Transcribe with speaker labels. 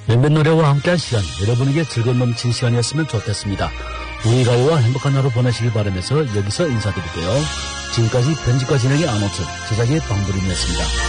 Speaker 1: 몇몇 노래와 함께한 시간, 여러분에게 즐거운 넘친 시간이었으면 좋겠습니다. 우리 가요와 행복한 하루 보내시길 바라면서 여기서 인사드릴게요. 지금까지 편집과 진행의 안호철, 제작의 방부림이었습니다.